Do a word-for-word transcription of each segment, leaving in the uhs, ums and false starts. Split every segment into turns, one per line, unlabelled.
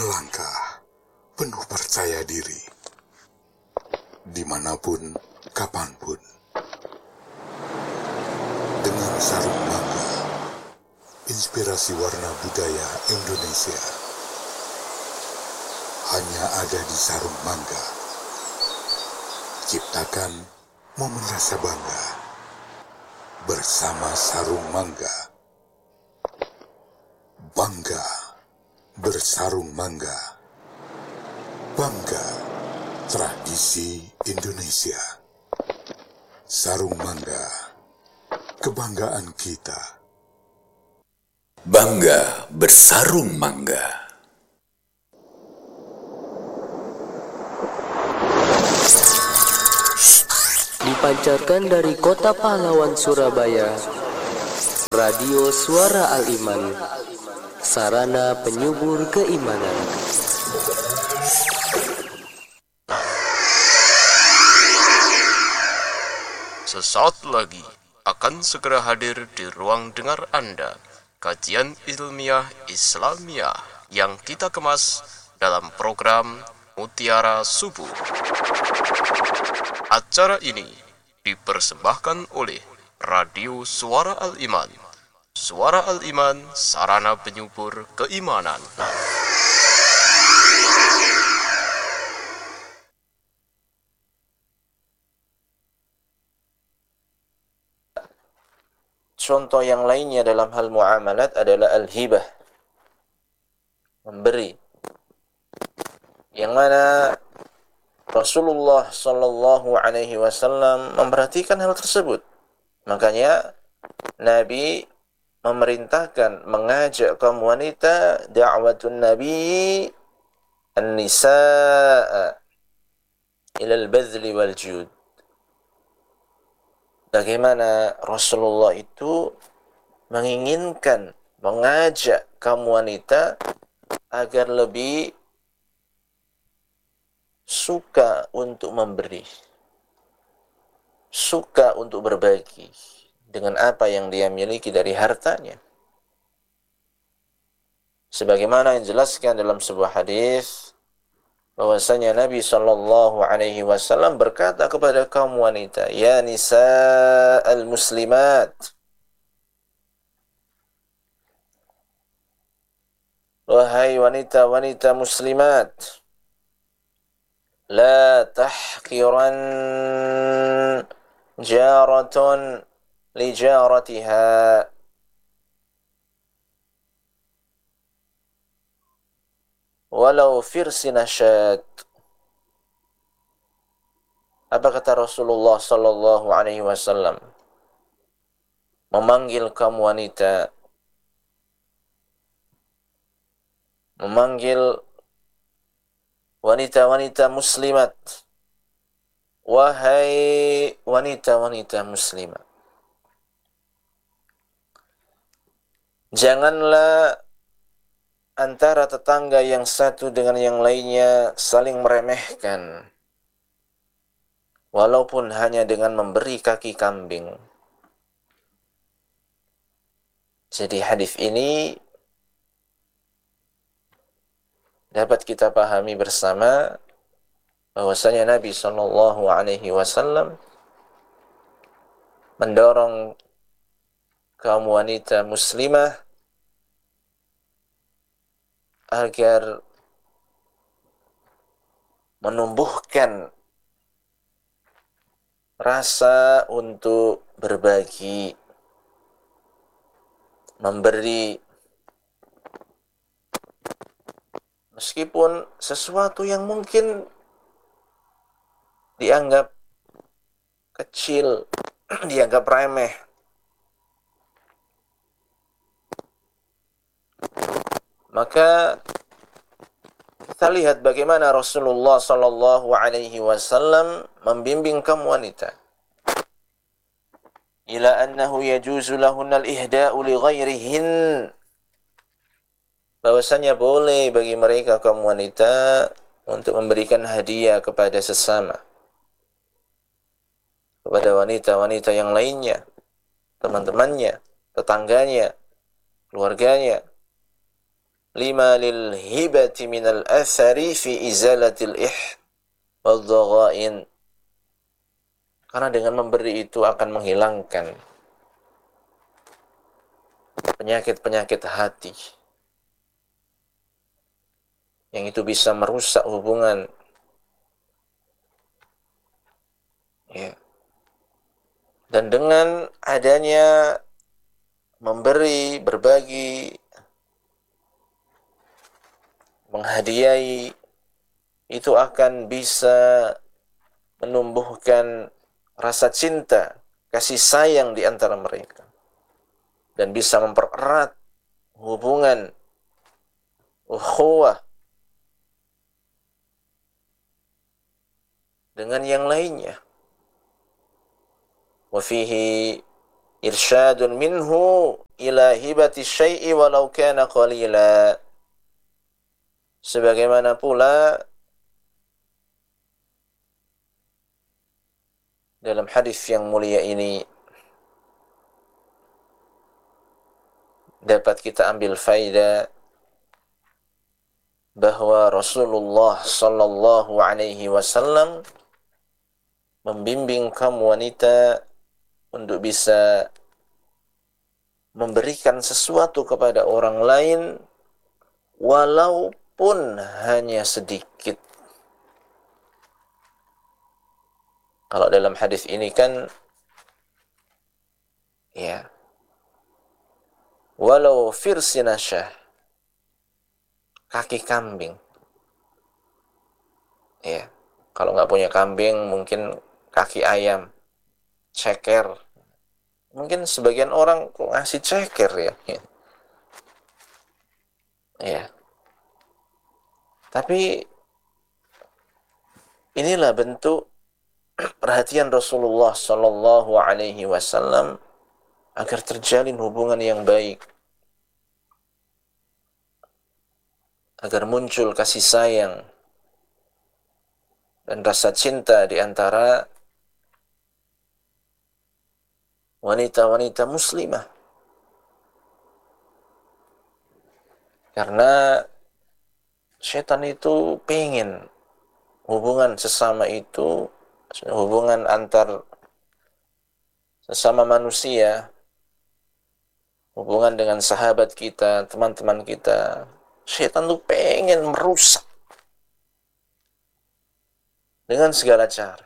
melangkah penuh percaya diri, dimanapun, kapanpun, dengan sarung mangga, inspirasi warna budaya Indonesia hanya ada di sarung mangga. Ciptakan momen rasa bangga bersama sarung mangga. Bangga bersarung mangga. Bangga tradisi Indonesia. Sarung mangga, kebanggaan kita.
Bangga bersarung mangga.
Dipancarkan dari Kota Pahlawan Surabaya, Radio Suara Al-Iman, sarana penyubur keimanan.
Sesaat lagi akan segera hadir di ruang dengar Anda kajian ilmiah Islamiyah yang kita kemas dalam program Mutiara Subuh. Acara ini dipersembahkan oleh Radio Suara Al-Iman. Suara Al-Iman, sarana penyubur keimanan.
Contoh yang lainnya dalam hal muamalat adalah al-hibah, memberi, yang mana Rasulullah sallallahu alaihi wasallam memperhatikan hal tersebut. Makanya Nabi memerintahkan, mengajak kaum wanita, da'watun Nabi an-nisaa ila al-badli wal jud. Bagaimana Rasulullah itu menginginkan, mengajak kaum wanita agar lebih suka untuk memberi, suka untuk berbagi dengan apa yang dia miliki dari hartanya. Sebagaimana yang dijelaskan dalam sebuah hadis bahwasanya Nabi sallallahu alaihi wasallam berkata kepada kaum wanita, "Ya nisa al-muslimat, wahai wanita-wanita muslimat, la tahqiran jaratun li jaratiha." Walau firsina syad. Apa kata Rasulullah sallallahu alaihi wasallam? Memanggil kaum wanita, memanggil wanita-wanita muslimat, wahai wanita-wanita muslimat, janganlah antara tetangga yang satu dengan yang lainnya saling meremehkan, walaupun hanya dengan memberi kaki kambing. Jadi hadis ini dapat kita pahami bersama bahwasanya Nabi sallallahu alaihi wasallam mendorong kaum wanita muslimah agar menumbuhkan rasa untuk berbagi, memberi, meskipun sesuatu yang mungkin dianggap kecil, dianggap remeh. Maka kita lihat bagaimana Rasulullah sallallahu alaihi wasallam membimbing kaum wanita ila annahu yajuzu lahunna al-ihda'u li ghairihin, bahwasanya boleh bagi mereka kaum wanita untuk memberikan hadiah kepada sesama, kepada wanita-wanita yang lainnya, teman-temannya, tetangganya, keluarganya. lima lil hibati minal athari fi izalatil ih wal dhaghain. Karena dengan memberi itu akan menghilangkan penyakit-penyakit hati yang itu bisa merusak hubungan, ya. Dan dengan adanya memberi, berbagi, menghadiahi, itu akan bisa menumbuhkan rasa cinta, kasih sayang di antara mereka, dan bisa mempererat hubungan ukhuwah dengan yang lainnya. Wa fihi irsyadun minhu ila hibati syai'i walau kana qalila. Sebagaimana pula dalam hadis yang mulia ini dapat kita ambil faedah bahwa Rasulullah sallallahu alaihi wasallam membimbing kaum wanita untuk bisa memberikan sesuatu kepada orang lain walaupun hanya sedikit. Kalau dalam hadis ini kan, ya, walau firsinasyah, kaki kambing. Ya, kalau nggak punya kambing mungkin kaki ayam, ceker. Mungkin sebagian orang kok ngasih ceker ya. Ya. Tapi inilah bentuk perhatian Rasulullah sallallahu alaihi wasallam agar terjalin hubungan yang baik, agar muncul kasih sayang dan rasa cinta di antara wanita-wanita muslimah. Karena setan itu pengen hubungan sesama itu, hubungan antar sesama manusia, hubungan dengan sahabat kita, teman-teman kita, setan tuh pengen merusak dengan segala cara.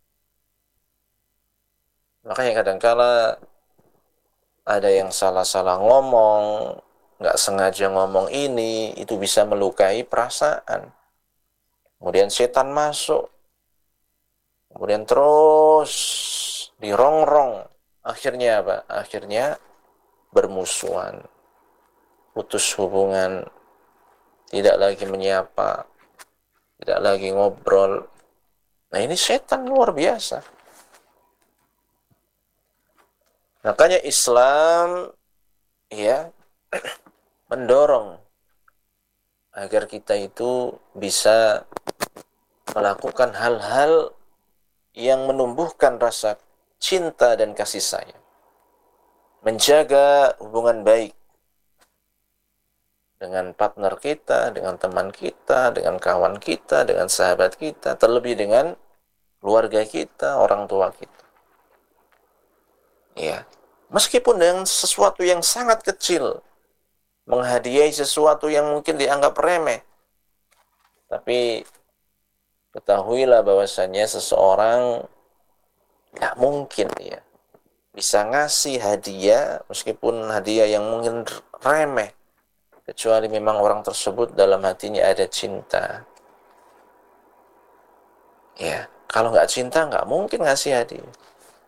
Makanya kadangkala ada yang salah-salah ngomong, nggak sengaja ngomong ini, itu bisa melukai perasaan. Kemudian setan masuk, kemudian terus dirongrong. Akhirnya apa? Akhirnya bermusuhan, putus hubungan, tidak lagi menyapa, tidak lagi ngobrol. Nah, ini setan luar biasa. Makanya Islam ya mendorong agar kita itu bisa melakukan hal-hal yang menumbuhkan rasa cinta dan kasih sayang. Menjaga hubungan baik dengan partner kita, dengan teman kita, dengan kawan kita, dengan sahabat kita, terlebih dengan keluarga kita, orang tua kita. Ya, meskipun dengan sesuatu yang sangat kecil, menghadiahi sesuatu yang mungkin dianggap remeh, tapi ketahuilah bahwasannya seseorang nggak mungkin ya bisa ngasih hadiah meskipun hadiah yang mungkin remeh, kecuali memang orang tersebut dalam hatinya ada cinta. Ya, kalau nggak cinta nggak mungkin ngasih hadiah.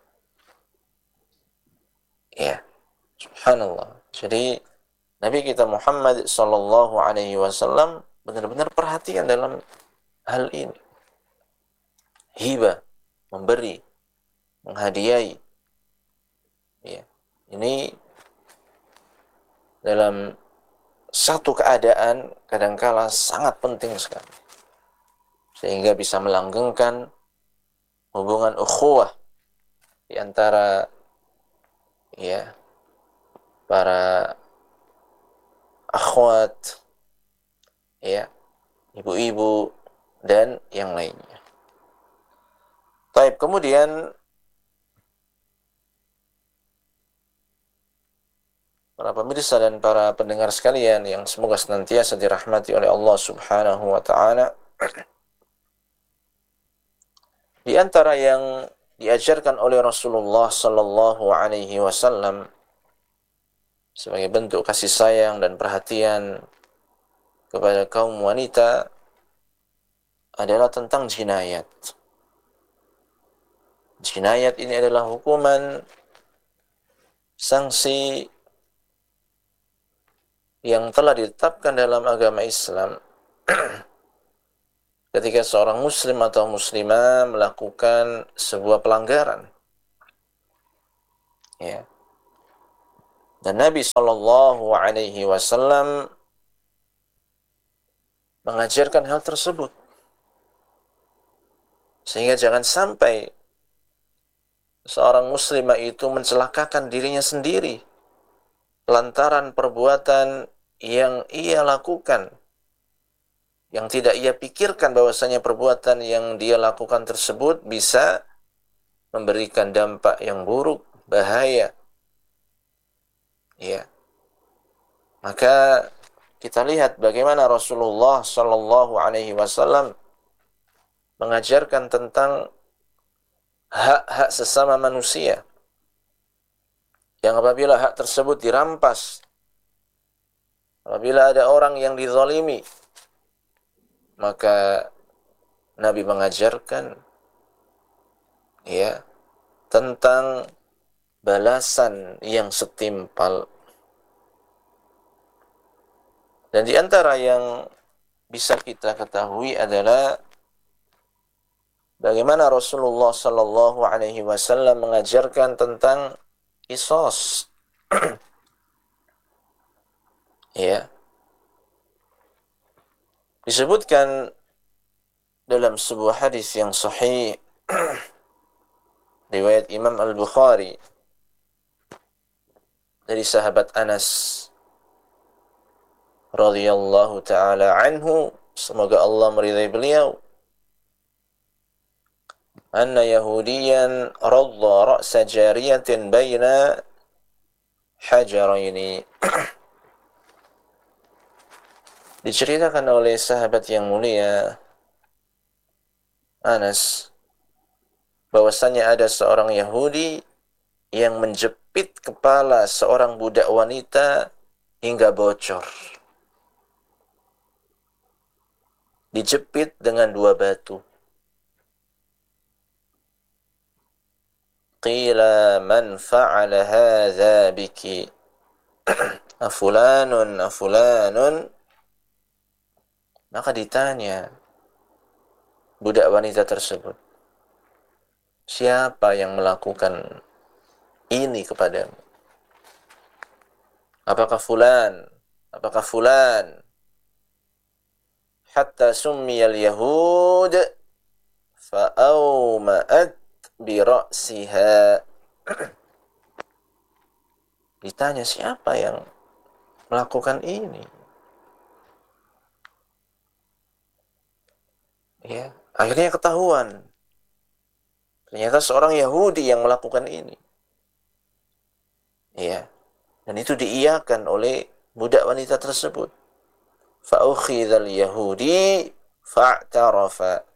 Ya, subhanallah. Jadi Nabi kita Muhammad sallallahu alaihi wasallam benar-benar perhatian dalam hal ini. Hibah, memberi, menghadiahi. Ya, ini dalam satu keadaan kadangkala sangat penting sekali, sehingga bisa melanggengkan hubungan ukhuwah di antara ya para akhwat ya, ibu-ibu dan yang lainnya. Baik, kemudian para pemirsa dan para pendengar sekalian yang semoga senantiasa dirahmati oleh Allah Subhanahu wa taala. Di antara yang diajarkan oleh Rasulullah sallallahu alaihi wasallam sebagai bentuk kasih sayang dan perhatian kepada kaum wanita adalah tentang jinayat. Jinayat ini adalah hukuman sanksi yang telah ditetapkan dalam agama Islam ketika seorang muslim atau muslimah melakukan sebuah pelanggaran. Ya. Dan Nabi sallallahu alaihi wasallam mengajarkan hal tersebut. Sehingga jangan sampai seorang muslimah itu mencelakakan dirinya sendiri lantaran perbuatan yang ia lakukan, yang tidak ia pikirkan bahwasanya perbuatan yang dia lakukan tersebut bisa memberikan dampak yang buruk, bahaya. Ya. Maka kita lihat bagaimana Rasulullah sallallahu alaihi wasallam mengajarkan tentang hak-hak sesama manusia. Yang apabila hak tersebut dirampas, apabila ada orang yang dizalimi, maka Nabi mengajarkan ya tentang balasan yang setimpal. Dan di antara yang bisa kita ketahui adalah bagaimana Rasulullah sallallahu alaihi wasallam mengajarkan tentang qisas. Ya. Disebutkan dalam sebuah hadis yang sahih riwayat Imam Al-Bukhari dari sahabat Anas radhiyallahu taala anhu, semoga Allah meridai beliau, anna yahudiyan radda ra'sa jariyatin baina hajaraini. Diceritakan oleh sahabat yang mulia Anas bahwasanya ada seorang Yahudi yang menjepit kepala seorang budak wanita hingga bocor. Dijepit dengan dua batu. Qila man fa'ala hadza biki? Afulanun afulanun. Maka ditanya budak wanita tersebut, siapa yang melakukan ini kepadamu? Apakah fulan? Apakah fulan? Hatta summiyal yahud fa'awma'at bira'siha. Ditanya siapa yang melakukan ini? Ya, akhirnya ketahuan. Ternyata seorang Yahudi yang melakukan ini. Ya. Dan itu diiyakan oleh budak wanita tersebut. Fa'ukhidhal Yahudi fa'tarafa.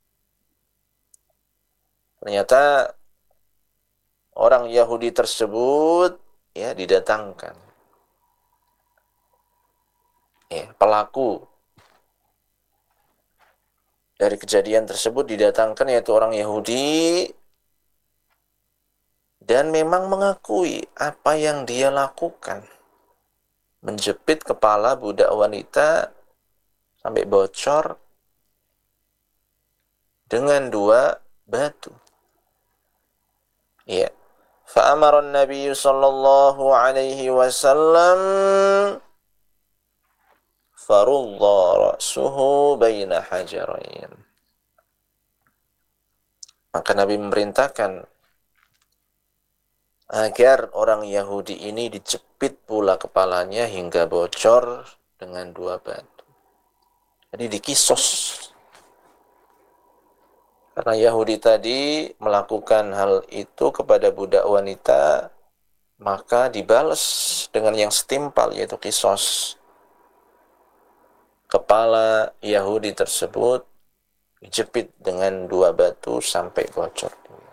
Ternyata orang Yahudi tersebut ya didatangkan. Ya, pelaku dari kejadian tersebut didatangkan, yaitu orang Yahudi, dan memang mengakui apa yang dia lakukan. Menjepit kepala budak wanita sampai bocor dengan dua batu. Ya. Fa'amara an-nabiy sallallahu alaihi wasallam farudda ra'suhu baina hajarain. Maka Nabi memerintahkan agar orang Yahudi ini dijepit pula kepalanya hingga bocor dengan dua batu. Jadi dikisos. Karena Yahudi tadi melakukan hal itu kepada budak wanita, maka dibalas dengan yang setimpal, yaitu kisos. Kepala Yahudi tersebut dijepit dengan dua batu sampai bocor.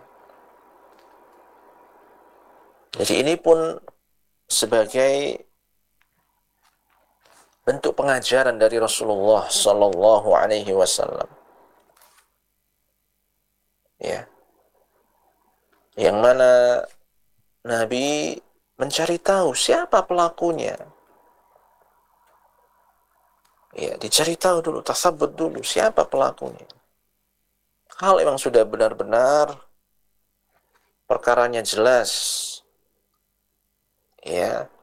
Jadi ini pun sebagai bentuk pengajaran dari Rasulullah Sallallahu Alaihi Wasallam. Ya, yang mana Nabi mencari tahu siapa pelakunya. Ya, dicari tahu dulu, tasabut dulu siapa pelakunya. Hal memang sudah benar-benar perkaranya jelas, ya,